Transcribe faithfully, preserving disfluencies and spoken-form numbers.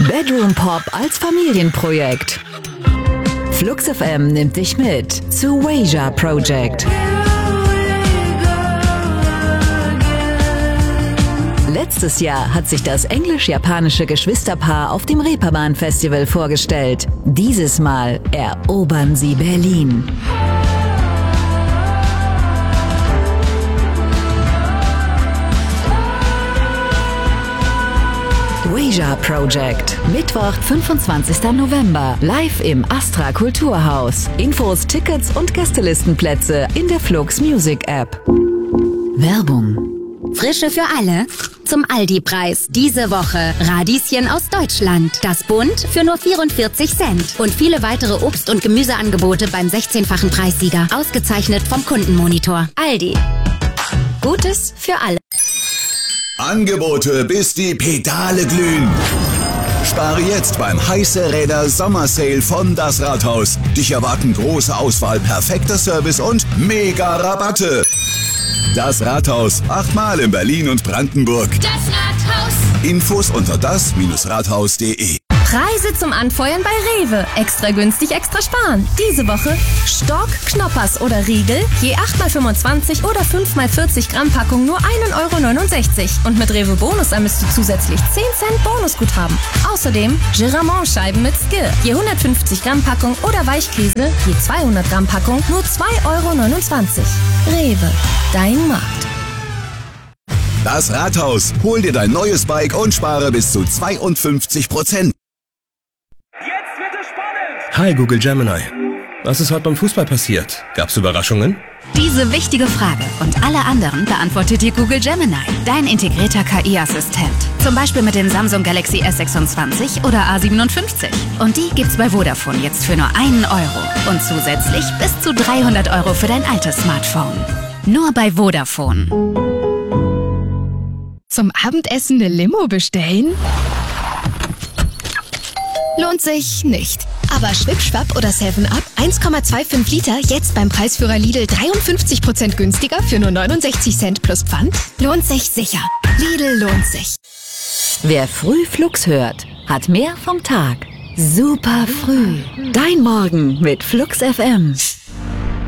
Bedroom Pop als Familienprojekt. Flux F M nimmt dich mit zu Wasia Project. Letztes Jahr hat sich das englisch-japanische Geschwisterpaar auf dem Reeperbahn Festival vorgestellt. Dieses Mal erobern sie Berlin. Wasia Project. Mittwoch, fünfundzwanzigster November. Live im Astra Kulturhaus. Infos, Tickets und Gästelistenplätze in der Flux Music App. Werbung. Frische für alle? Zum Aldi-Preis. Diese Woche Radieschen aus Deutschland. Das Bund für nur vierundvierzig Cent. Und viele weitere Obst- und Gemüseangebote beim sechzehnfachen Preissieger. Ausgezeichnet vom Kundenmonitor. Aldi. Gutes für alle. Angebote, bis die Pedale glühen. Spare jetzt beim Heiße Räder Sommersale von Das Rathaus. Dich erwarten große Auswahl, perfekter Service und mega Rabatte. Das Rathaus, achtmal in Berlin und Brandenburg. Das Rathaus. Infos unter das Rathaus punkt de. Preise zum Anfeuern bei Rewe. Extra günstig, extra sparen. Diese Woche Stork, Knoppers oder Riegel. Je acht mal fünfundzwanzig oder fünf mal vierzig Gramm Packung nur ein Euro neunundsechzig. Und mit Rewe Bonus ermisst du zusätzlich zehn Cent Bonusguthaben. Außerdem Giramont-Scheiben mit Skill. Je hundertfünfzig Gramm Packung oder Weichkäse. Je zweihundert Gramm Packung nur zwei Euro neunundzwanzig. Rewe, dein Markt. Das Rathaus. Hol dir dein neues Bike und spare bis zu zweiundfünfzig Prozent. Jetzt wird es spannend! Hi Google Gemini. Was ist heute beim Fußball passiert? Gab's Überraschungen? Diese wichtige Frage und alle anderen beantwortet dir Google Gemini, dein integrierter K I-Assistent. Zum Beispiel mit dem Samsung Galaxy S sechsundzwanzig oder A siebenundfünfzig. Und die gibt's bei Vodafone jetzt für nur einen Euro. Und zusätzlich bis zu dreihundert Euro für dein altes Smartphone. Nur bei Vodafone. Zum Abendessen eine Limo bestellen? Lohnt sich nicht. Aber Schwipschwapp oder seven up eins Komma fünfundzwanzig Liter jetzt beim Preisführer Lidl dreiundfünfzig Prozent günstiger für nur neunundsechzig Cent plus Pfand? Lohnt sich sicher. Lidl lohnt sich. Wer früh Flux hört, hat mehr vom Tag. Super früh. Dein Morgen mit Flux F M.